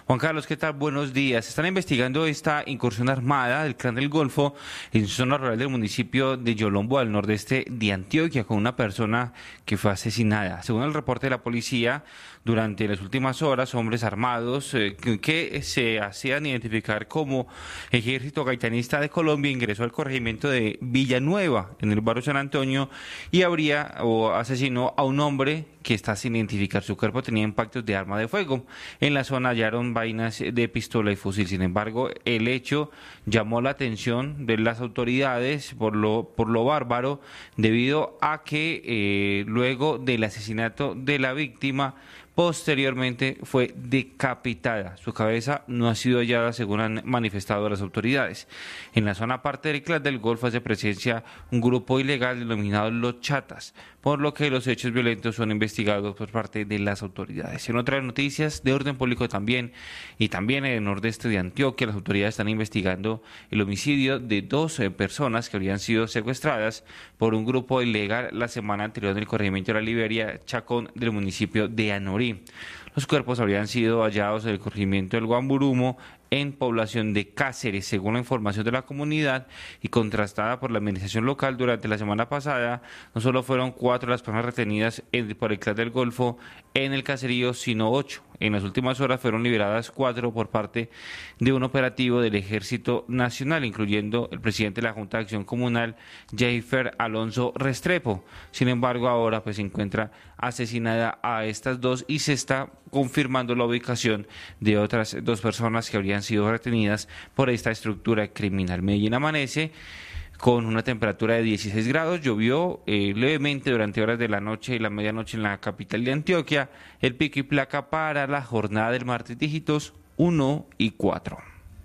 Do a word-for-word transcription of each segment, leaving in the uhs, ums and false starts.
Juan Carlos, ¿qué tal? Buenos días. Están investigando esta incursión armada del Clan del Golfo en zona rural del municipio de Yolombo, al nordeste de Antioquia, con una persona que fue asesinada. Según el reporte de la policía, durante las últimas horas, hombres armados eh, que, que se hacían identificar como Ejército Gaitanista de Colombia ingresó al corregimiento de Villanueva, en el barrio San Antonio, y habría o asesinó a un hombre que está sin identificar. Su cuerpo tenía impactos de arma de fuego. En la zona hallaron vainas de pistola y fusil. Sin embargo, el hecho llamó la atención de las autoridades por lo, por lo bárbaro, debido a que eh, luego del asesinato de la víctima, posteriormente fue decapitada. Su cabeza no ha sido hallada, según han manifestado las autoridades. En la zona parte del Clan del Golfo hace presencia un grupo ilegal denominado Los Chatas, por lo que los hechos violentos son investigados por parte de las autoridades. En otras noticias de orden público también, y también en el nordeste de Antioquia, las autoridades están investigando el homicidio de dos personas que habrían sido secuestradas por un grupo ilegal la semana anterior en el corregimiento de la Liberia, Chacón, del municipio de Anorí. Los cuerpos habrían sido hallados en el corregimiento del Guamburumo, en población de Cáceres, según la información de la comunidad y contrastada por la administración local. Durante la semana pasada, no solo fueron cuatro las personas retenidas en, por el Clan del Golfo en el caserío, sino ocho. En las últimas horas fueron liberadas cuatro por parte de un operativo del Ejército Nacional, incluyendo el presidente de la Junta de Acción Comunal, Jeifer Alonso Restrepo. Sin embargo, ahora pues se encuentra asesinada a estas dos y se está confirmando la ubicación de otras dos personas que habrían sido retenidas por esta estructura criminal. Medellín amanece con una temperatura de dieciséis grados, llovió eh, levemente durante horas de la noche y la medianoche en la capital de Antioquia. El pico y placa para la jornada del martes, dígitos uno y cuatro.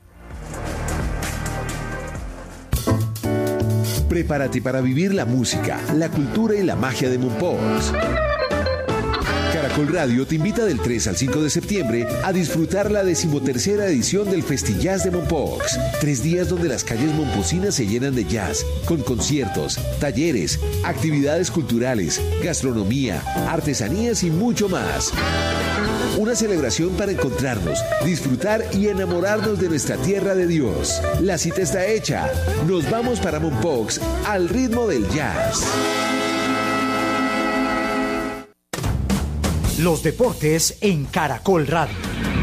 Prepárate para vivir la música, la cultura y la magia de Mompox. Caracol Radio te invita del tres al cinco de septiembre a disfrutar la decimotercera edición del Festillas de Mompox. Tres días donde las calles momposinas se llenan de jazz, con conciertos, talleres, actividades culturales, gastronomía, artesanías y mucho más. Una celebración para encontrarnos, disfrutar y enamorarnos de nuestra tierra de Dios. La cita está hecha. Nos vamos para Mompox al ritmo del jazz. Los deportes en Caracol Radio.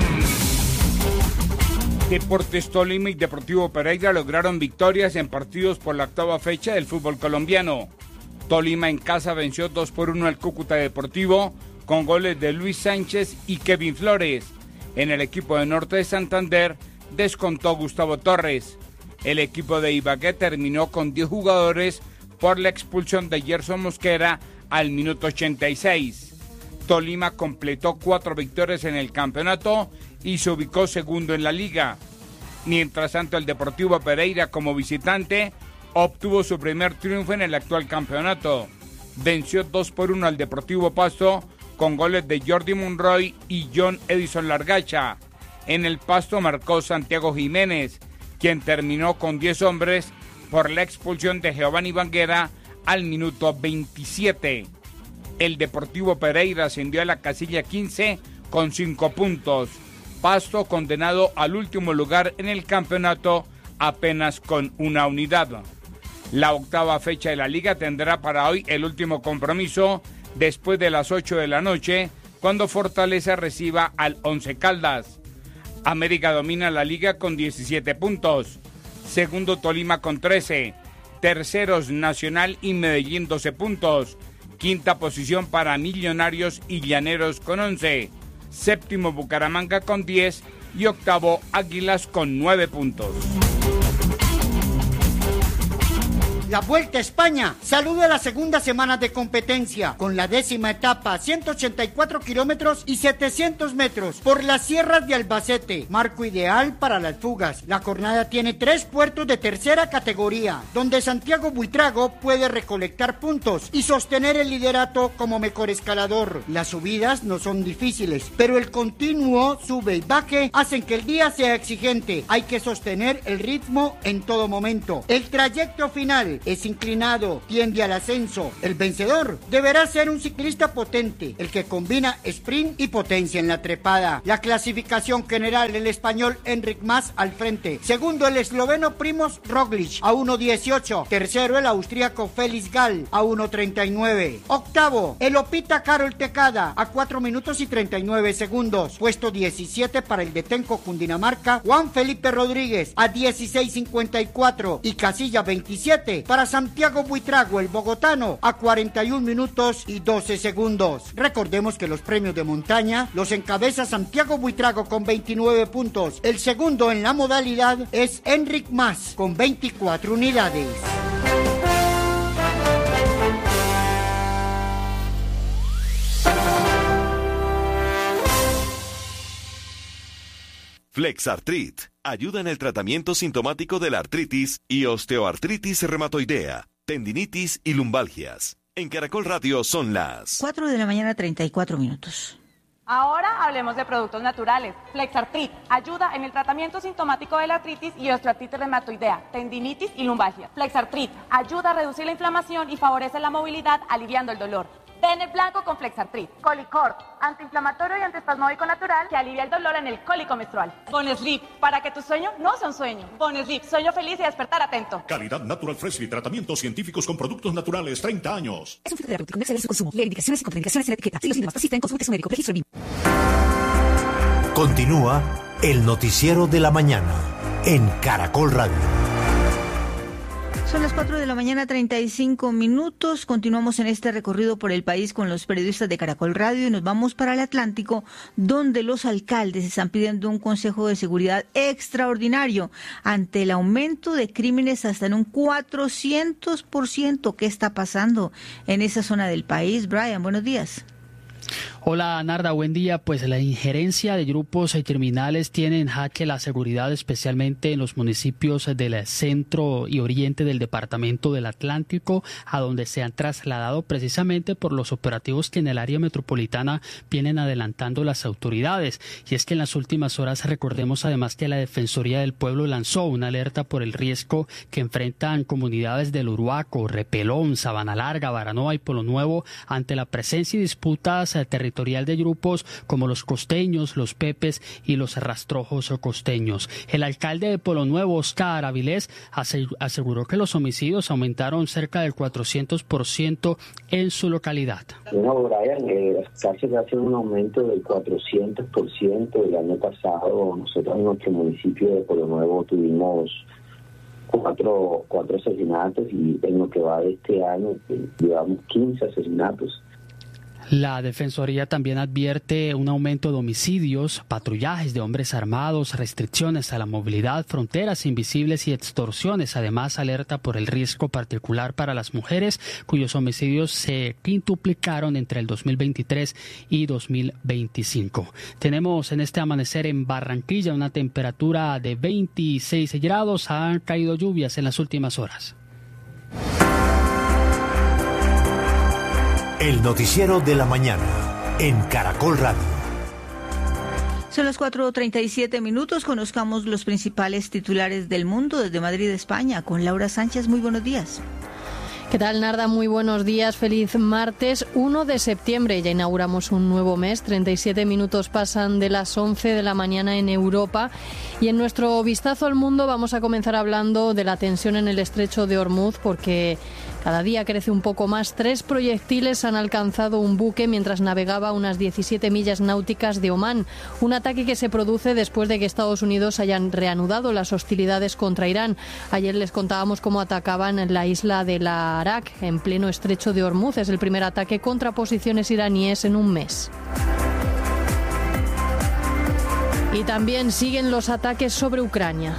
Deportes Tolima y Deportivo Pereira lograron victorias en partidos por la octava fecha del fútbol colombiano. Tolima en casa venció dos por uno al Cúcuta Deportivo con goles de Luis Sánchez y Kevin Flores. En el equipo de Norte de Santander descontó Gustavo Torres. El equipo de Ibagué terminó con diez jugadores por la expulsión de Gerson Mosquera al minuto ochenta y seis. Tolima completó cuatro victorias en el campeonato y se ubicó segundo en la liga. Mientras tanto, el Deportivo Pereira, como visitante, obtuvo su primer triunfo en el actual campeonato. Venció dos por uno al Deportivo Pasto con goles de Jordi Monroy y John Edison Largacha. En el Pasto marcó Santiago Jiménez, quien terminó con diez hombres por la expulsión de Giovanni Banguera al minuto veintisiete. El Deportivo Pereira ascendió a la casilla quince con cinco puntos. Pasto condenado al último lugar en el campeonato apenas con una unidad. La octava fecha de la liga tendrá para hoy el último compromiso después de las ocho de la noche, cuando Fortaleza reciba al Once Caldas. América domina la liga con diecisiete puntos. Segundo Tolima con trece. Terceros Nacional y Medellín doce puntos. Quinta posición para Millonarios y Llaneros con once. Séptimo Bucaramanga con diez y octavo Águilas con nueve puntos. La Vuelta a España saluda la segunda semana de competencia con la décima etapa, ciento ochenta y cuatro kilómetros y setecientos metros por las sierras de Albacete, marco ideal para las fugas. La jornada tiene tres puertos de tercera categoría, donde Santiago Buitrago puede recolectar puntos y sostener el liderato como mejor escalador. Las subidas no son difíciles, pero el continuo sube y baje hacen que el día sea exigente. Hay que sostener el ritmo en todo momento. El trayecto final final es inclinado, tiende al ascenso. El vencedor deberá ser un ciclista potente, el que combina sprint y potencia en la trepada. La clasificación general, el español Enric Mas al frente. Segundo, el esloveno Primož Roglič a uno dieciocho. Tercero, el austríaco Felix Gall a uno treinta y nueve. Octavo, el opita Carol Tecada a cuatro minutos y treinta y nueve segundos. Puesto diecisiete para el de Tenco Cundinamarca, Juan Felipe Rodríguez a dieciséis cincuenta y cuatro. Y casilla veintisiete para Santiago Buitrago, el bogotano, a cuarenta y un minutos y doce segundos. Recordemos que los premios de montaña los encabeza Santiago Buitrago con veintinueve puntos. El segundo en la modalidad es Enric Mas con veinticuatro unidades. Flexartrit ayuda en el tratamiento sintomático de la artritis y osteoartritis reumatoidea, tendinitis y lumbalgias. En Caracol Radio son las cuatro de la mañana, treinta y cuatro minutos. Ahora hablemos de productos naturales. Flexartrit ayuda en el tratamiento sintomático de la artritis y osteoartritis reumatoidea, tendinitis y lumbalgia. Flexartrit ayuda a reducir la inflamación y favorece la movilidad, aliviando el dolor. Bennett Blanco con Flexartrit. Colicort, antiinflamatorio y antiespasmódico natural que alivia el dolor en el cólico menstrual. Bonesleep, para que tu sueño no sea un sueño. Bonesleep, sueño feliz y despertar atento. Calidad Natural Freshly, tratamientos científicos con productos naturales, treinta años. Es un fitoterapéutico, no exceder su consumo. Leer indicaciones y contraindicaciones en la etiqueta. Si los síntomas persisten, consulte a su médico. Registro B I M. Continúa el noticiero de la mañana en Caracol Radio. Son las cuatro de la mañana, treinta y cinco minutos. Continuamos en este recorrido por el país con los periodistas de Caracol Radio y nos vamos para el Atlántico, donde los alcaldes están pidiendo un consejo de seguridad extraordinario ante el aumento de crímenes hasta en un cuatrocientos por ciento. ¿Qué está pasando en esa zona del país? Brian, buenos días. Hola Narda, buen día. Pues la injerencia de grupos criminales tiene en jaque la seguridad, especialmente en los municipios del centro y oriente del departamento del Atlántico, a donde se han trasladado precisamente por los operativos que en el área metropolitana vienen adelantando las autoridades. Y es que en las últimas horas recordemos además que la Defensoría del Pueblo lanzó una alerta por el riesgo que enfrentan comunidades del Uruaco, Repelón, Sabana Larga, Baranoa y Polo Nuevo ante la presencia y disputas territorial de grupos como los costeños, los pepes y los rastrojos costeños. El alcalde de Polo Nuevo, Oscar Avilés, aseguró que los homicidios aumentaron cerca del cuatrocientos por ciento en su localidad. Bueno, Brian, eh, casi hace un aumento del cuatrocientos por ciento. El año pasado nosotros en nuestro municipio de Polo Nuevo tuvimos cuatro, cuatro asesinatos y en lo que va de este año eh, llevamos quince asesinatos. La Defensoría también advierte un aumento de homicidios, patrullajes de hombres armados, restricciones a la movilidad, fronteras invisibles y extorsiones. Además, alerta por el riesgo particular para las mujeres, cuyos homicidios se quintuplicaron entre el dos mil veintitrés y dos mil veinticinco. Tenemos en este amanecer en Barranquilla una temperatura de veintiséis grados. Han caído lluvias en las últimas horas. El noticiero de la mañana en Caracol Radio. Son las cuatro treinta y siete minutos. Conozcamos los principales titulares del mundo desde Madrid, España, con Laura Sánchez. Muy buenos días. ¿Qué tal, Narda? Muy buenos días. Feliz martes uno de septiembre. Ya inauguramos un nuevo mes. treinta y siete minutos pasan de las once de la mañana en Europa. Y en nuestro vistazo al mundo vamos a comenzar hablando de la tensión en el estrecho de Hormuz, porque cada día crece un poco más. Tres proyectiles han alcanzado un buque mientras navegaba a unas diecisiete millas náuticas de Omán. Un ataque que se produce después de que Estados Unidos hayan reanudado las hostilidades contra Irán. Ayer les contábamos cómo atacaban en la isla de la Arak, en pleno estrecho de Hormuz. Es el primer ataque contra posiciones iraníes en un mes. Y también siguen los ataques sobre Ucrania.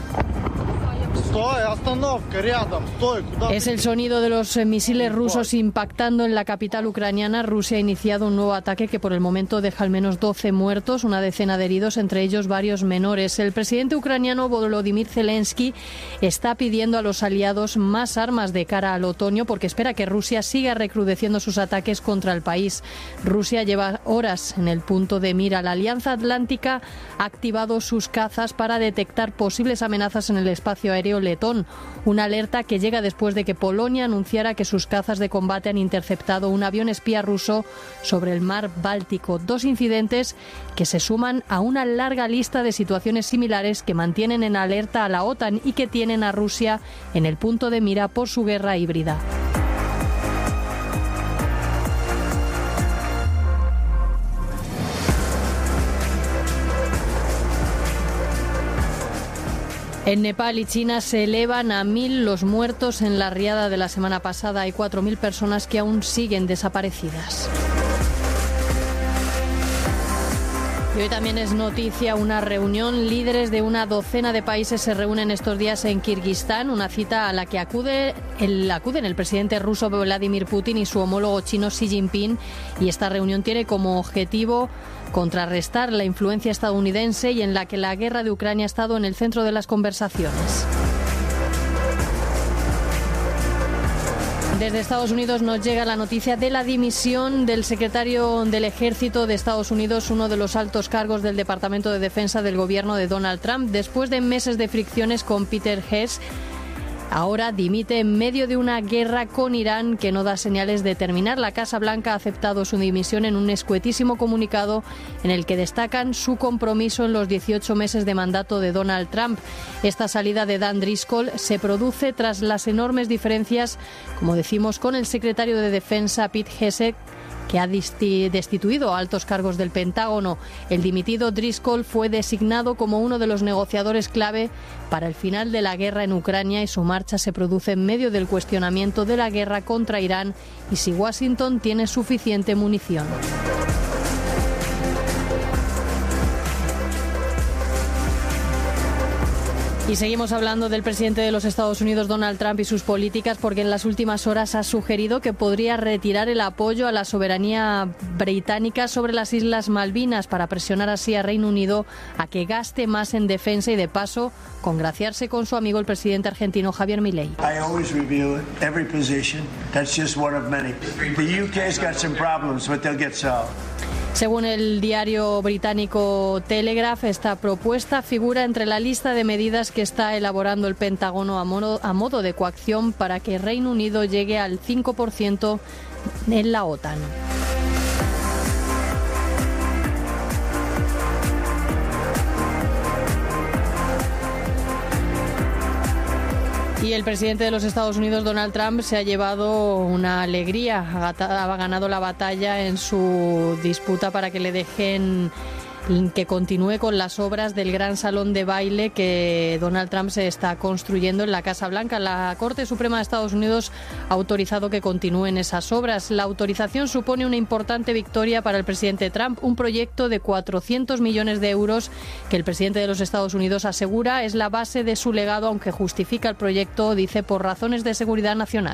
Es el sonido de los misiles rusos impactando en la capital ucraniana. Rusia ha iniciado un nuevo ataque que por el momento deja al menos doce muertos, una decena de heridos, entre ellos varios menores. El presidente ucraniano Volodymyr Zelensky está pidiendo a los aliados más armas de cara al otoño porque espera que Rusia siga recrudeciendo sus ataques contra el país. Rusia lleva horas en el punto de mira. La Alianza Atlántica ha activado sus cazas para detectar posibles amenazas en el espacio aéreo territorio letón. Una alerta que llega después de que Polonia anunciara que sus cazas de combate han interceptado un avión espía ruso sobre el mar Báltico. Dos incidentes que se suman a una larga lista de situaciones similares que mantienen en alerta a la OTAN y que tienen a Rusia en el punto de mira por su guerra híbrida. En Nepal y China se elevan a mil los muertos en la riada de la semana pasada. Hay cuatro mil personas que aún siguen desaparecidas. Y hoy también es noticia una reunión. Líderes de una docena de países se reúnen estos días en Kirguistán, una cita a la que acude el, acuden el presidente ruso Vladimir Putin y su homólogo chino Xi Jinping. Y esta reunión tiene como objetivo contrarrestar la influencia estadounidense y en la que la guerra de Ucrania ha estado en el centro de las conversaciones. Desde Estados Unidos nos llega la noticia de la dimisión del secretario del Ejército de Estados Unidos, uno de los altos cargos del Departamento de Defensa del gobierno de Donald Trump, después de meses de fricciones con Peter Hess. Ahora dimite en medio de una guerra con Irán que no da señales de terminar. La Casa Blanca ha aceptado su dimisión en un escuetísimo comunicado en el que destacan su compromiso en los dieciocho meses de mandato de Donald Trump. Esta salida de Dan Driscoll se produce tras las enormes diferencias, como decimos, con el secretario de Defensa Pete Hegseth, que ha destituido a altos cargos del Pentágono. El dimitido Driscoll fue designado como uno de los negociadores clave para el final de la guerra en Ucrania y su marcha se produce en medio del cuestionamiento de la guerra contra Irán y si Washington tiene suficiente munición. Y seguimos hablando del presidente de los Estados Unidos, Donald Trump, y sus políticas, porque en las últimas horas ha sugerido que podría retirar el apoyo a la soberanía británica sobre las Islas Malvinas para presionar así a Reino Unido a que gaste más en defensa y, de paso, congraciarse con su amigo el presidente argentino Javier Milei. I always review every position. That's just one of many. The U K's got some problems, but they'll get solved. Según el diario británico Telegraph, esta propuesta figura entre la lista de medidas que está elaborando el Pentágono a modo, a modo de coacción para que Reino Unido llegue al cinco por ciento en la OTAN. Y el presidente de los Estados Unidos, Donald Trump, se ha llevado una alegría. Ha ganado la batalla en su disputa para que le dejen que continúe con las obras del gran salón de baile que Donald Trump se está construyendo en la Casa Blanca. La Corte Suprema de Estados Unidos ha autorizado que continúen esas obras. La autorización supone una importante victoria para el presidente Trump, un proyecto de cuatrocientos millones de euros que el presidente de los Estados Unidos asegura es la base de su legado, aunque justifica el proyecto, dice, por razones de seguridad nacional.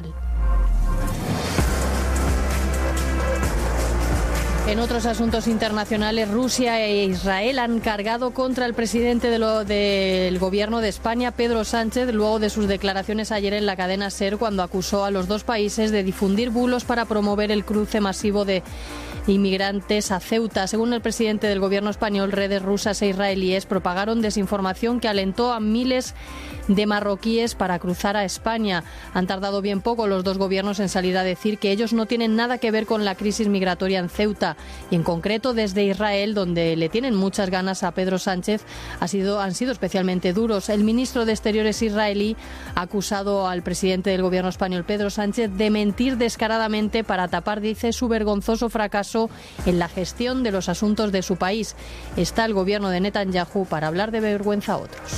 En otros asuntos internacionales, Rusia e Israel han cargado contra el presidente de lo, del gobierno de España, Pedro Sánchez, luego de sus declaraciones ayer en la cadena SER, cuando acusó a los dos países de difundir bulos para promover el cruce masivo de inmigrantes a Ceuta. Según el presidente del gobierno español, redes rusas e israelíes propagaron desinformación que alentó a miles de marroquíes para cruzar a España. Han tardado bien poco los dos gobiernos en salir a decir que ellos no tienen nada que ver con la crisis migratoria en Ceuta. Y en concreto desde Israel, donde le tienen muchas ganas a Pedro Sánchez, ha sido, han sido especialmente duros. El ministro de Exteriores israelí ha acusado al presidente del gobierno español, Pedro Sánchez, de mentir descaradamente para tapar, dice, su vergonzoso fracaso en la gestión de los asuntos de su país. Está el gobierno de Netanyahu para hablar de vergüenza a otros.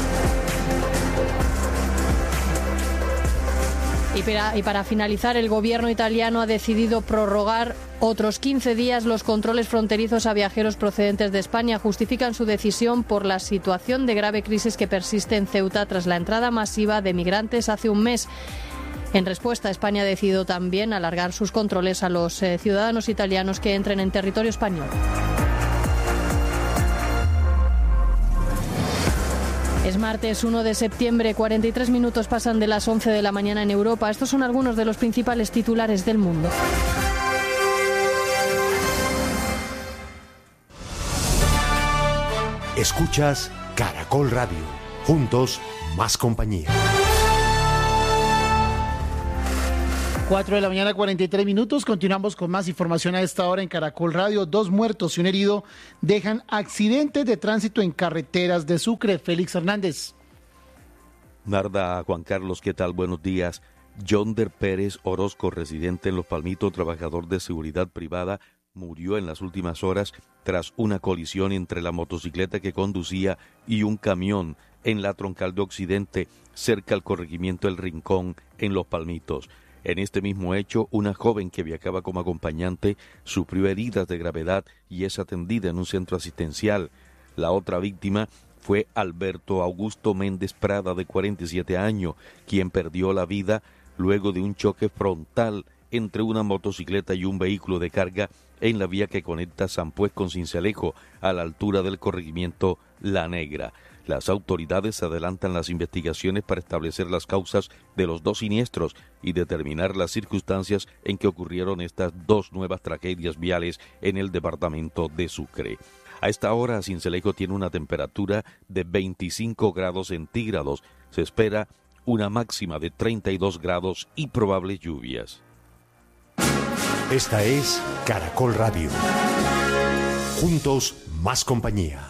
Y para, y para finalizar, el gobierno italiano ha decidido prorrogar otros quince días los controles fronterizos a viajeros procedentes de España. Justifican su decisión por la situación de grave crisis que persiste en Ceuta tras la entrada masiva de migrantes hace un mes. En respuesta, España ha decidido también alargar sus controles a los eh, ciudadanos italianos que entren en territorio español. Es martes uno de septiembre, cuarenta y tres minutos pasan de las once de la mañana en Europa. Estos son algunos de los principales titulares del mundo. Escuchas Caracol Radio. Juntos, más compañía. cuatro de la mañana, cuarenta y tres minutos. Continuamos con más información a esta hora en Caracol Radio. Dos muertos y un herido dejan accidentes de tránsito en carreteras de Sucre. Félix Hernández. Narda, Juan Carlos, ¿qué tal? Buenos días. Yonder Pérez Orozco, residente en Los Palmitos, trabajador de seguridad privada, murió en las últimas horas tras una colisión entre la motocicleta que conducía y un camión en la Troncal de Occidente, cerca al corregimiento El Rincón, en Los Palmitos. En este mismo hecho, una joven que viajaba como acompañante sufrió heridas de gravedad y es atendida en un centro asistencial. La otra víctima fue Alberto Augusto Méndez Prada, de cuarenta y siete años, quien perdió la vida luego de un choque frontal entre una motocicleta y un vehículo de carga en la vía que conecta San Pues con Sincelejo, a la altura del corregimiento La Negra. Las autoridades adelantan las investigaciones para establecer las causas de los dos siniestros y determinar las circunstancias en que ocurrieron estas dos nuevas tragedias viales en el departamento de Sucre. A esta hora, Sincelejo tiene una temperatura de veinticinco grados centígrados. Se espera una máxima de treinta y dos grados y probables lluvias. Esta es Caracol Radio. Juntos, más compañía.